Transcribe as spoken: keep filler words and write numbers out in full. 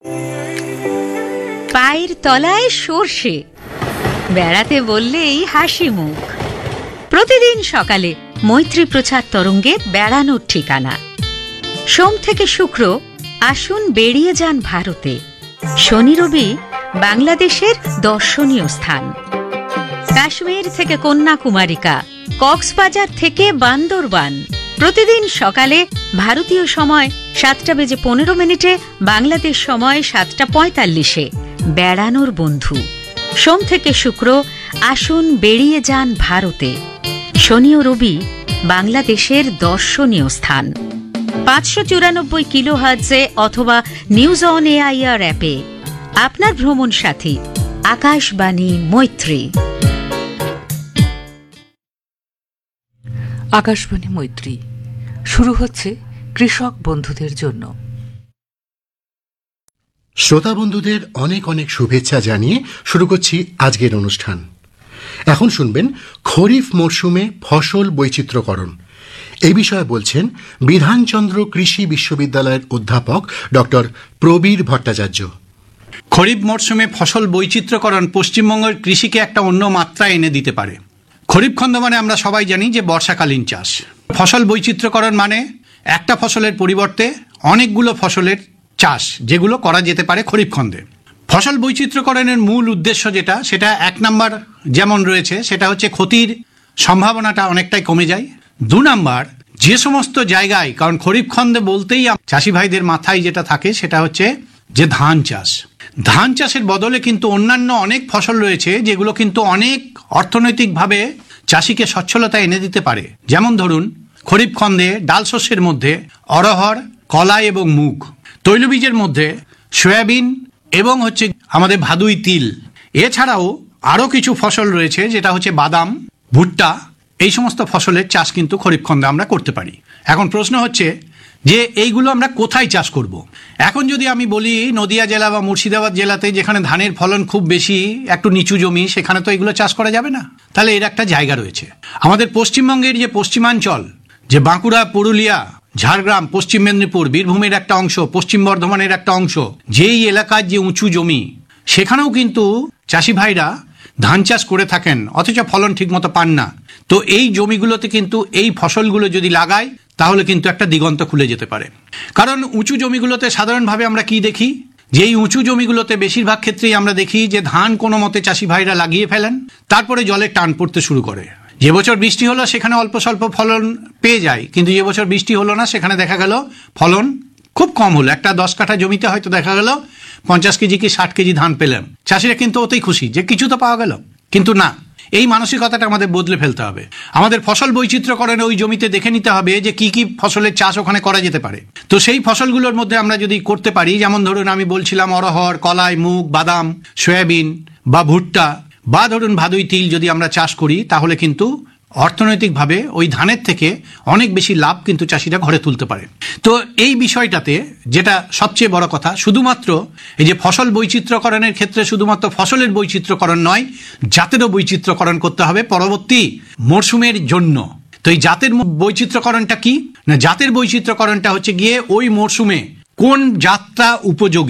পায়ের তলায় সর্ষে, বেড়াতে বললেই হাসি মুখ। প্রতিদিন সকালে মৈত্রী প্রচার তরঙ্গে বেড়ানোর ঠিকানা। সোম থেকে শুক্র আসুন বেরিয়ে যান ভারতে। শনি রবি বাংলাদেশের দর্শনীয় স্থান। কাশ্মীর থেকে কন্যাকুমারিকা, কক্সবাজার থেকে বান্দরবান। প্রতিদিন সকালে ভারতীয় সময় সাতটা বেজে পনেরো মিনিটে, বাংলাদেশ সময় সাতটা পঁয়তাল্লিশে বেড়ানোর বন্ধু। সোম থেকে শুক্র আসুন বেরিয়ে যান ভারতে। শনি ও রবি বাংলাদেশের দর্শনীয় স্থান। পাঁচশো চুরানব্বই কিলো হার্টজে অথবা নিউজ অন এআইআর অ্যাপে আপনার ভ্রমণ সাথী আকাশবাণী মৈত্রী। আকাশবাণী মৈত্রী শুরু হচ্ছে কৃষক বন্ধুদের জন্য। শ্রোতা বন্ধুদের অনেক অনেক শুভেচ্ছা জানিয়ে শুরু করছি আজকের অনুষ্ঠান। এখন শুনবেন খরিফ মরশুমে ফসল বৈচিত্র্যকরণ। এই বিষয়ে বলছেন বিধানচন্দ্র কৃষি বিশ্ববিদ্যালয়ের অধ্যাপক ডক্টর প্রবীর ভট্টাচার্য। খরিফ মরশুমে ফসল বৈচিত্র্যকরণ পশ্চিমবঙ্গের কৃষিকে একটা অন্য মাত্রা এনে দিতে পারে। খরিফ খন্দ মানে আমরা সবাই জানি যে বর্ষাকালীন চাষ। ফসল বৈচিত্র্যকরণ মানে একটা ফসলের পরিবর্তে অনেকগুলো ফসলের চাষ, যেগুলো করা যেতে পারে খরিফ খন্দে। ফসল বৈচিত্র্যকরণের মূল উদ্দেশ্য যেটা, সেটা এক নাম্বার যেমন রয়েছে, সেটা হচ্ছে ক্ষতির সম্ভাবনাটা অনেকটাই কমে যায়। দু নাম্বার, যে সমস্ত জায়গায়, কারণ খরিফ খন্দে বলতেই চাষি ভাইদের মাথায় যেটা থাকে সেটা হচ্ছে যে ধান চাষ। ধান চাষের বদলে কিন্তু অন্যান্য অনেক ফসল রয়েছে যেগুলো কিন্তু অনেক অর্থনৈতিকভাবে চাষিকে সচ্ছলতা এনে দিতে পারে। যেমন ধরুন, খরিফ খন্দে ডাল শস্যের মধ্যে অড়হর, কলাই এবং মুগ। তৈলবীজের মধ্যে সয়াবিন এবং হচ্ছে আমাদের ভাদুই তিল। এছাড়াও আরও কিছু ফসল রয়েছে যেটা হচ্ছে বাদাম, ভুট্টা। এই সমস্ত ফসলের চাষ কিন্তু খরিফ খন্দে আমরা করতে পারি। এখন প্রশ্ন হচ্ছে যে এইগুলো আমরা কোথায় চাষ করব। এখন যদি আমি বলি নদিয়া জেলা বা মুর্শিদাবাদ জেলাতে, যেখানে ধানের ফলন খুব বেশি, একটু নিচু জমি, সেখানে তো এগুলো চাষ করা যাবে না। তাহলে এর একটা জায়গা রয়েছে। আমাদের পশ্চিমবঙ্গের যে পশ্চিমাঞ্চল, যে বাঁকুড়া, পুরুলিয়া, ঝাড়গ্রাম, পশ্চিম মেদিনীপুর, বীরভূমের একটা অংশ, পশ্চিম বর্ধমানের একটা অংশ, যেই এলাকার যে উঁচু জমি, সেখানেও কিন্তু চাষি ভাইরা ধান চাষ করে থাকেন, অথচ ফলন ঠিকমতো পান না। তো এই জমিগুলোতে কিন্তু এই ফসলগুলো যদি লাগায় তাহলে কিন্তু একটা দিগন্ত খুলে যেতে পারে। কারণ উঁচু জমিগুলোতে সাধারণভাবে আমরা কি দেখি, যে এই উঁচু জমিগুলোতে বেশিরভাগ ক্ষেত্রেই আমরা দেখি যে ধান কোনো মতে চাষি ভাইরা লাগিয়ে ফেলেন, তারপরে জলের টান পড়তে শুরু করে। যে বছর বৃষ্টি হলো সেখানে অল্প স্বল্প ফলন পেয়ে যায়, কিন্তু যে বছর বৃষ্টি হলো না সেখানে দেখা গেল ফলন খুব কম হলো। একটা দশ কাঠা জমিতে হয়তো দেখা গেল পঞ্চাশ কেজি কি ষাট কেজি ধান পেলেন। চাষিরা কিন্তু ওতেই খুশি যে কিছু তো পাওয়া গেল। কিন্তু না, এই মানসিকতাটা আমাদের বদলে ফেলতে হবে। আমাদের ফসল বৈচিত্র্যকরণে ওই জমিতে দেখে নিতে হবে যে কি কি ফসলের চাষ ওখানে করা যেতে পারে। তো সেই ফসলগুলোর মধ্যে আমরা যদি করতে পারি, যেমন ধরুন আমি বলছিলাম অড়হর, কলাই, মুগ, বাদাম, সয়াবিন বা ভুট্টা বা ধরুন ভাদুই তিল যদি আমরা চাষ করি, তাহলে কিন্তু অর্থনৈতিকভাবে ওই ধানের থেকে অনেক বেশি লাভ কিন্তু চাষিরা ঘরে তুলতে পারে। তো এই বিষয়টাতে যেটা সবচেয়ে বড় কথা, শুধুমাত্র এই যে ফসল বৈচিত্র্যকরণের ক্ষেত্রে শুধুমাত্র ফসলের বৈচিত্র্যকরণ নয়, জাতেরও বৈচিত্র্যকরণ করতে হবে পরবর্তী মরশুমের জন্য। তো এই জাতের বৈচিত্র্যকরণটা কি না, জাতের বৈচিত্র্যকরণটা হচ্ছে গিয়ে ওই মরশুমে কোন জাতটা উপযোগী।